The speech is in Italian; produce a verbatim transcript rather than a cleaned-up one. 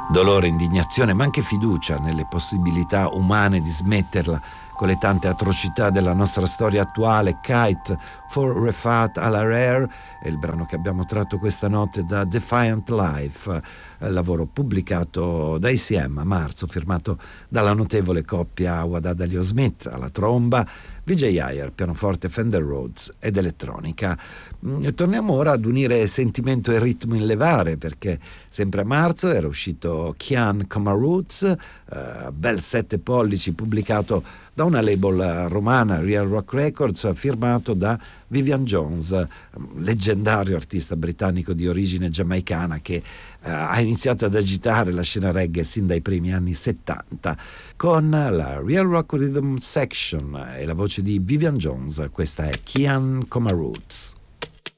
Dolore, indignazione, ma anche fiducia nelle possibilità umane di smetterla con le tante atrocità della nostra storia attuale. Kite for Refat Al-Harer è il brano che abbiamo tratto questa notte da Defiant Life, lavoro pubblicato da I C M a marzo, firmato dalla notevole coppia Wadad Alio Smith alla tromba, Vijay Iyer, pianoforte Fender Rhodes ed elettronica. Torniamo ora ad unire sentimento e ritmo in levare, perché sempre a marzo era uscito Kian Coma Roots, eh, bel sette pollici, pubblicato da una label romana, Real Rock Records, firmato da Vivian Jones, leggendario artista britannico di origine giamaicana che eh, ha iniziato ad agitare la scena reggae sin dai primi anni settanta con la Real Rock Rhythm Section e la voce di Vivian Jones. Questa è Kian Coma Roots.